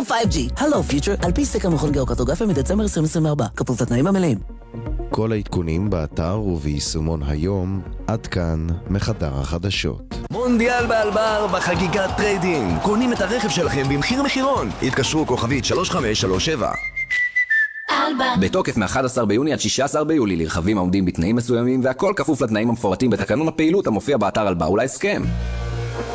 5G. הלו פיוטר, על פי סקר מכון גיאוקרטוגרפיה מדצמבר 2024, כפוף לתנאים המלאים. כל העדכונים באתר וביישומון היום. עד כאן מחדר החדשות. מונדיאל באלבר בחגיגת טריידין. קונים את הרכב שלכם במחיר מחירון. התקשרו כוכבית 3537. בתוקף מ-11 ביוני עד 16 ביולי לרכבים העומדים בתנאים מסוימים, והכל כפוף לתנאים המפורטים בתקנון הפעילות המופיע באתר אלבר ולהסכם.